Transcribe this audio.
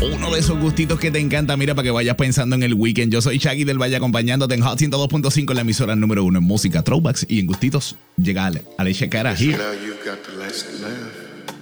Uno de esos gustitos que te encanta, mira, para que vayas pensando en el weekend. Yo soy Shaggy del Valle acompañándote en Hot 102.5, en la emisora número 1 en música, throwbacks y en gustitos. Llega Alicia Cara. Now you've got the last laugh.